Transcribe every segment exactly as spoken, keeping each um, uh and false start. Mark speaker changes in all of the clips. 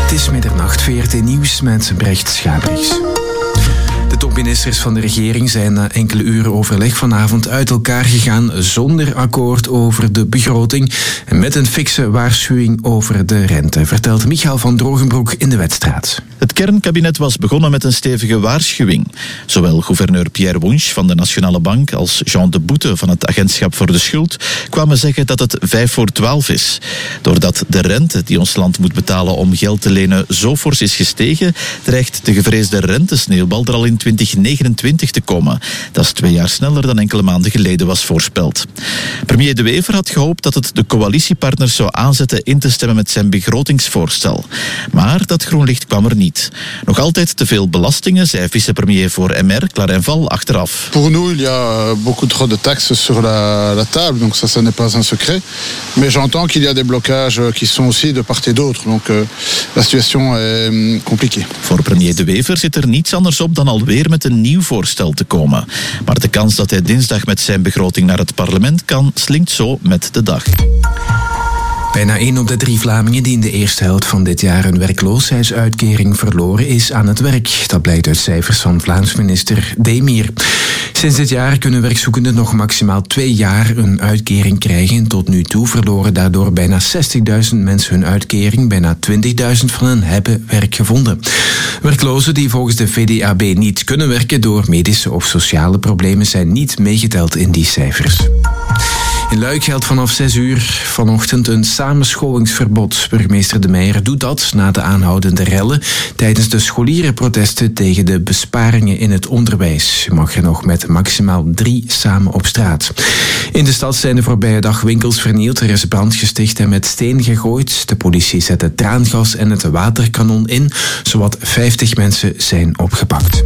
Speaker 1: Het is middernacht, V R T Nieuws met Brecht Schabriks. De topministers van de regering zijn na enkele uren overleg vanavond uit elkaar gegaan zonder akkoord over de begroting en met een fikse waarschuwing over de rente, vertelt Michael van Drogenbroek in de Wetstraat.
Speaker 2: Het kernkabinet was begonnen met een stevige waarschuwing. Zowel gouverneur Pierre Wunsch van de Nationale Bank als Jean de Boete van het Agentschap voor de Schuld kwamen zeggen dat het vijf voor twaalf is. Doordat de rente die ons land moet betalen om geld te lenen zo fors is gestegen, dreigt de gevreesde rentesneeuwbal er al in twintig negenentwintig te komen. Dat is twee jaar sneller dan enkele maanden geleden was voorspeld. Premier De Wever had gehoopt dat het de coalitiepartners zou aanzetten in te stemmen met zijn begrotingsvoorstel. Maar dat groen licht kwam er niet. Nog altijd te veel belastingen, zei vicepremier voor M R, Clarijn Val, achteraf.
Speaker 3: Pour nous, il y a beaucoup trop de taxes sur la, la table, donc ça, ça n'est pas un secret. Mais j'entends qu'il y a des blocages qui sont aussi de part et d'autre, donc euh, la situation est compliquée.
Speaker 2: Voor premier De Wever zit er niets anders op dan alweer met een nieuw voorstel te komen. Maar de kans dat hij dinsdag met zijn begroting naar het parlement kan, slinkt zo met de dag.
Speaker 1: Bijna één op de drie Vlamingen die in de eerste helft van dit jaar een werkloosheidsuitkering verloren is aan het werk. Dat blijkt uit cijfers van Vlaams minister Demir. Sinds dit jaar kunnen werkzoekenden nog maximaal twee jaar een uitkering krijgen. Tot nu toe verloren daardoor bijna zestigduizend mensen hun uitkering. Bijna twintigduizend van hen hebben werk gevonden. Werklozen die volgens de V D A B niet kunnen werken door medische of sociale problemen zijn niet meegeteld in die cijfers. In Luik geldt vanaf zes uur vanochtend een samenscholingsverbod. Burgemeester De Meijer doet dat na de aanhoudende rellen tijdens de scholierenprotesten tegen de besparingen in het onderwijs. Je mag er nog met maximaal drie samen op straat. In de stad zijn de voorbije dag winkels vernield, er is brand gesticht en met steen gegooid. De politie zette traangas en het waterkanon in. Zowat vijftig mensen zijn opgepakt.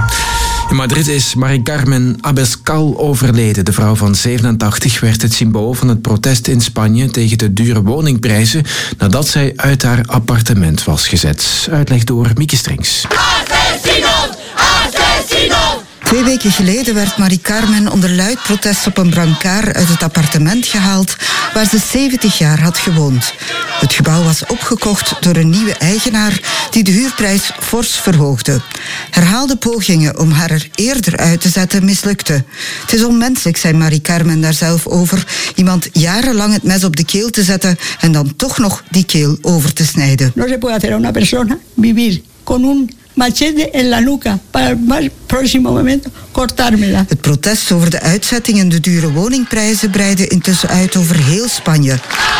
Speaker 1: In Madrid is Mari Carmen Abascal overleden. De vrouw van zevenentachtig werd het symbool van het protest in Spanje tegen de dure woningprijzen nadat zij uit haar appartement was gezet. Uitleg door Mieke Strings.
Speaker 4: Asesinos! Asesinos!
Speaker 5: Twee weken geleden werd Mari Carmen onder luid protest op een brancard uit het appartement gehaald waar ze zeventig jaar had gewoond. Het gebouw was opgekocht door een nieuwe eigenaar die de huurprijs fors verhoogde. Herhaalde pogingen om haar er eerder uit te zetten mislukten. Het is onmenselijk, zei Mari Carmen daar zelf over, iemand jarenlang het mes op de keel te zetten en dan toch nog die keel over te snijden.
Speaker 6: No se puede hacer a una persona vivir con un machete en la nuca para el más próximo momento cortármela.
Speaker 5: Het protest over de uitzetting en de dure woningprijzen breidde intussen uit over heel Spanje.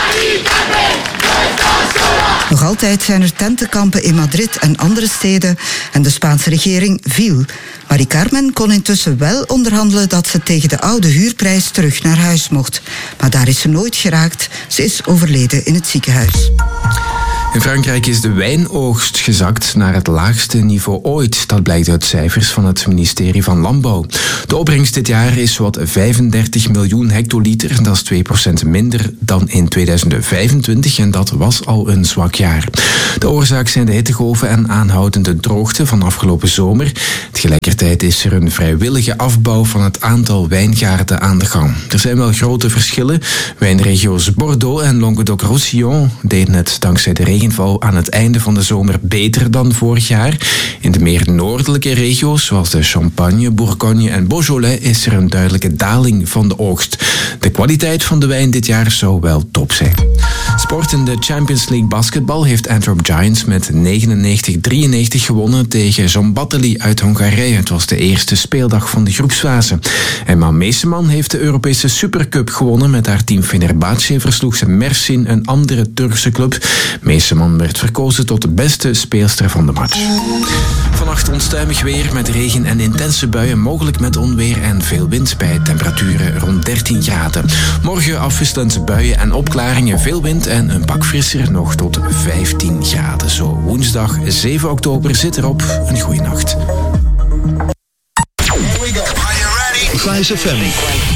Speaker 5: Nog altijd zijn er tentenkampen in Madrid en andere steden en de Spaanse regering viel. Mari Carmen kon intussen wel onderhandelen dat ze tegen de oude huurprijs terug naar huis mocht. Maar daar is ze nooit geraakt. Ze is overleden in het ziekenhuis.
Speaker 1: In Frankrijk is de wijnoogst gezakt naar het laagste niveau ooit. Dat blijkt uit cijfers van het ministerie van Landbouw. De opbrengst dit jaar is wat vijfendertig miljoen hectoliter. Dat is twee procent minder dan in tweeduizend vijfentwintig en dat was al een zwak jaar. De oorzaak zijn de hittegolven en aanhoudende droogte van afgelopen zomer. Tegelijkertijd is er een vrijwillige afbouw van het aantal wijngaarden aan de gang. Er zijn wel grote verschillen. Wijnregio's Bordeaux en Languedoc-Roussillon deden het dankzij de regen aan het einde van de zomer beter dan vorig jaar. In de meer noordelijke regio's, zoals de Champagne, Bourgogne en Beaujolais, is er een duidelijke daling van de oogst. De kwaliteit van de wijn dit jaar zou wel top zijn. Sport in de Champions League basketbal heeft Antwerp Giants met negenennegentig drieënnegentig gewonnen tegen Zombateli uit Hongarije. Het was de eerste speeldag van de groepsfase. Emma Meeseman heeft de Europese Supercup gewonnen. Met haar team Fenerbahce versloeg ze Mersin, een andere Turkse club. Meeseman werd verkozen tot de beste speelster van de match. Vannacht onstuimig weer met regen en intense buien, mogelijk met onweer en veel wind bij temperaturen rond dertien graden. Morgen afwisselend buien en opklaringen, veel wind en een pak frisser, nog tot vijftien graden. Zo woensdag zeven oktober zit erop. Een goeie nacht.
Speaker 7: Vice F M.